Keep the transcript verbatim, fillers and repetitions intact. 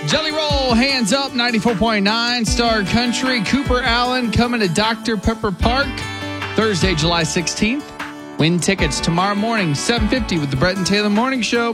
Jelly Roll, Hands Up, ninety-four point nine, Star Country. Cooper Allen coming to Doctor Pepper Park Thursday, July sixteenth. Win tickets tomorrow morning, seven fifty with the Brett and Taylor Morning Show.